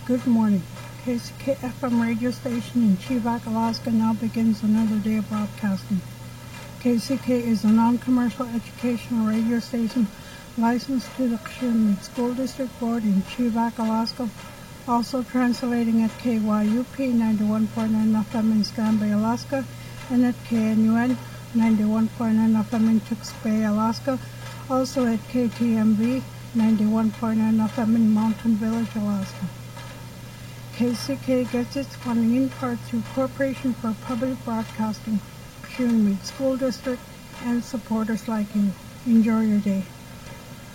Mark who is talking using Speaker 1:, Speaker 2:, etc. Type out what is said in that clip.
Speaker 1: Good morning. KCK FM radio station in Chevak, Alaska now begins another day of broadcasting. KCK is a non-commercial educational radio station licensed to the Kshun School District Board in Chevak, Alaska, also translating at KYUP 91.9 FM in Stanbay, Alaska, and at KNUN 91.9 FM in Tewks Bay, Alaska, also at KTMV 91.9 FM in Mountain Village, Alaska. KCK gets its funding in part through Corporation for Public Broadcasting, Kshun School District, and supporters like you. Enjoy your day.